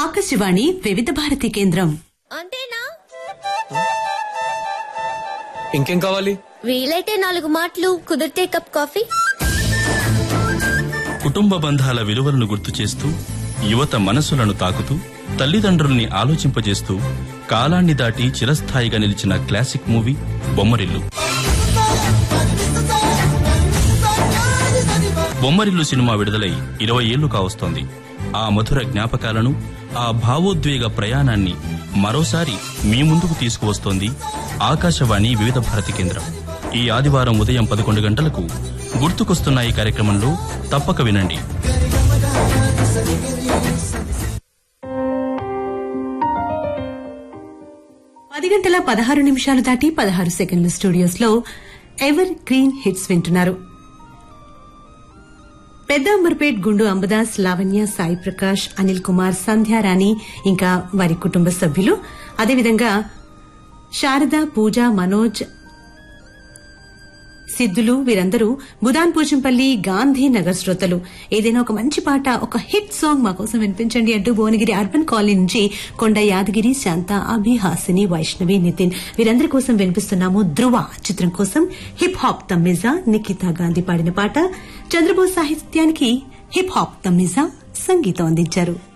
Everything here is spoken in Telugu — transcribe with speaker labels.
Speaker 1: ఆకాశవాణి వివిధ భారతి కేంద్రం.
Speaker 2: అంతేనా?
Speaker 3: ఇంకేం కావాలి?
Speaker 2: వీలైతే 4 మాటలు, కుదిరితే కప్ కాఫీ.
Speaker 4: కుటుంబ బంధాల విలువలను గుర్తు చేస్తూ, యువత మనసులను తాకుతూ, తల్లిదండ్రుల్ని ఆలోచింపజేస్తూ, కాలాన్ని దాటి చిరస్థాయిగా నిలిచిన classic movie Bommarillu. Bommarillu cinema విడుదలై 20 ఏళ్లు కావస్తోంది. ఆ మధుర జ్ఞాపకాలను, ఆ భావోద్వేగ ప్రయాణాన్ని మరోసారి మీ ముందుకు తీసుకువస్తోంది ఆకాశవాణి వివిధ భారతి కేంద్రం. ఈ ఆదివారం ఉదయం 11 గంటలకు గుర్తుకొస్తున్న ఈ కార్యక్రమంలో తప్పక వినండి.
Speaker 1: గంటల 16 నిమిషాలు దాటి 16 సెకండ్ల స్టూడియోస్ లో ఎవర్ గ్రీన్ హిట్స్ వింటున్నారు. పెద్ద అంబర్పేట్ గుండు అంబదాస్, లావణ్య, సాయి ప్రకాష్, అనిల్ కుమార్, సంధ్యారాణి, ఇంకా వారి కుటుంబ సభ్యులు, అదేవిధంగా శారద, పూజ, మనోజ్, సిద్దులు, వీరందరూ బుదాన్ పోచంపల్లి, గాంధీ నగర్ శ్రోతలు. ఏదైనా ఒక మంచి పాట, ఒక హిట్ సాంగ్ మా కోసం వినిపించండి అంటూ భువనగిరి అర్బన్ కాలనీ నుంచి కొండ యాదగిరి, శాంత, అభి, హాసిని, వైష్ణవి, నితిన్ వీరందరి కోసం వినిపిస్తున్నాము. ధ్రువ చిత్రం కోసం హిప్ హాప్ తమ్మిజా, నిఖితా గాంధీ పాడిన పాట. చంద్రబోస్ సాహిత్యానికి హిప్ హాప్ తమ్మిజా సంగీతం అందించారు.